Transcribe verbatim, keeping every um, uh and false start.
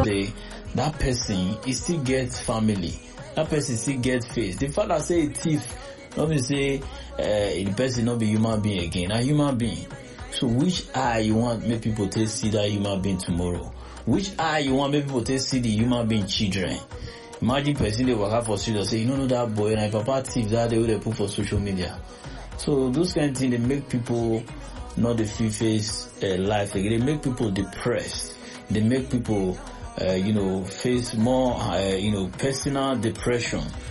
the that person he still gets family. That person still get face. The fact that say a thief, not me say uh, the person not be human being again, a human being. So which eye you want make people to see that human being tomorrow? Which eye you want make people to see the human being children? Imagine person they work out for street say, you don't know that boy and papa thief that they will put for social media. So those kind of things they make people not the feel face uh, life again. They make people depressed. They make people uh, you know face more uh, you know personal depression.